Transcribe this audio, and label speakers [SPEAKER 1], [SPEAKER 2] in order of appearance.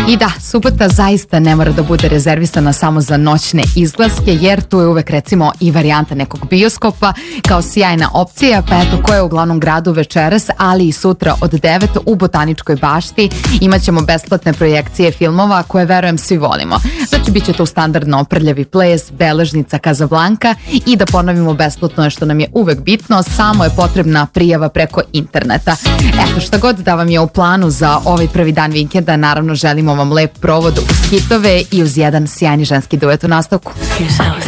[SPEAKER 1] I da, subota zaista ne mora da bude rezervisana samo za noćne izlaske, jer tu je uvek recimo i varijanta nekog bioskopa kao sjajna opcija, pa eto ko je u glavnom gradu večeras, ali i sutra od 9 u Botaničkoj bašti imaćemo besplatne projekcije filmova koje verujem svi volimo. Znači bit će to standardno Prljavi ples, Beležnica, Kazablanka i da ponovimo besplatno je što nam je uvek bitno, samo je potrebna prijava preko interneta. Eto šta god da vam je u planu za ovaj prvi dan vikenda, naravno želimo vam lep provod uz hitove i uz jedan sjajni ženski duet u nastavku.